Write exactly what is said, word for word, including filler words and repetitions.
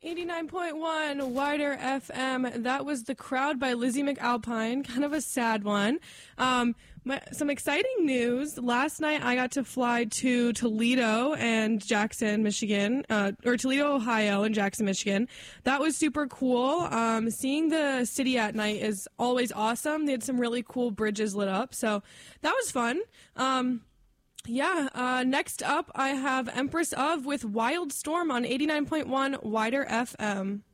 eighty-nine point one Wider F M. That was The Crowd by Lizzie McAlpine. Kind of a sad one. Um, my, some exciting news. Last night I got to fly to Toledo and Jackson, Michigan, uh, or Toledo, Ohio and Jackson, Michigan. That was super cool. Um, seeing the city at night is always awesome. They had some really cool bridges lit up. So that was fun. Um, Yeah, uh, next up I have Empress of with Wild Storm on eighty-nine point one Wider F M.